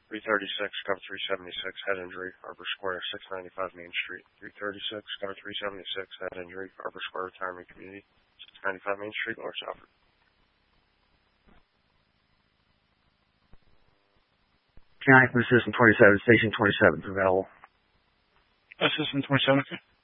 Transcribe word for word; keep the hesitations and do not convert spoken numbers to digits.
three thirty-six, cover three seventy-six, head injury, Arbor Square, six ninety-five Main Street. three thirty-six, cover three seventy-six, head injury, Arbor Square Retirement Community, six ninety-five Main Street, North Southford. County for Assistant twenty-seven, Station twenty-seven is available. Assistant twenty-seven, okay.